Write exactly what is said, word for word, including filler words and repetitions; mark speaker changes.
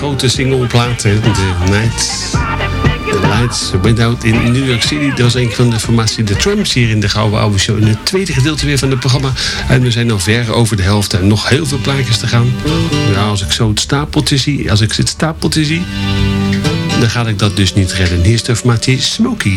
Speaker 1: grote singleplaat. The Night, The Lights Went Out in New York City. Dat was een van de formatie The Tramps hier in de Gouden Oude Show. In het tweede gedeelte weer van het programma. En we zijn nog ver over de helft en nog heel veel plaatjes te gaan. Ja, als ik zo het stapeltje zie, als ik het stapeltje zie, dan ga ik dat dus niet redden. Hier is de formatie Smokey.